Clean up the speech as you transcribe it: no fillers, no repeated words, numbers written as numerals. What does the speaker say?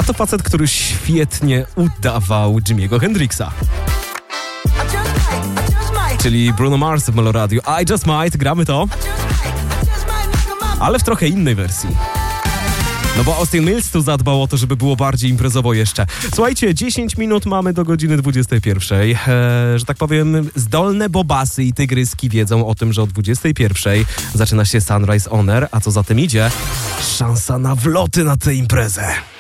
A to facet, który świetnie udawał Jimiego Hendrixa. Czyli Bruno Mars w Meloradiu. I Just Might, gramy to. Ale w trochę innej wersji. No bo Austin Mills tu zadbał o to, żeby było bardziej imprezowo jeszcze. Słuchajcie, 10 minut mamy do godziny 21. Że tak powiem, zdolne bobasy i tygryski wiedzą o tym, że o 21 zaczyna się Sunrise On Air, a co za tym idzie? Szansa na wloty na tę imprezę.